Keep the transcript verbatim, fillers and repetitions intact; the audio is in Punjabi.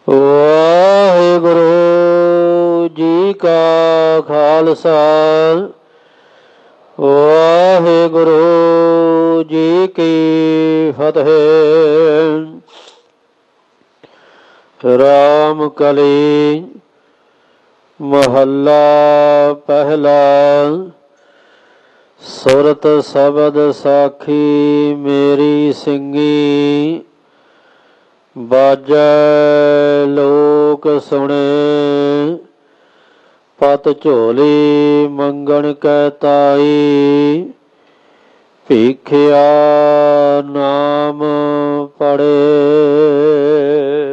ਵਾਹਿਗੁਰੂ ਜੀ ਕਾ ਖਾਲਸਾ ਵਾਹਿਗੁਰੂ ਜੀ ਕੀ ਫਤਿਹ। ਰਾਮ ਕਲੀ ਮਹੱਲਾ ਪਹਿਲਾ। ਸੁਰਤ ਸ਼ਬਦ ਸਾਖੀ ਮੇਰੀ ਸਿੰਘੀ, ਬਾਜੈ ਲੋਕ ਸੁਣੇ। ਪਤ ਝੋਲੀ ਮੰਗਣ ਕੈ ਤਾਈ, ਭੀਖਿਆ ਨਾਮ ਪੜੇ।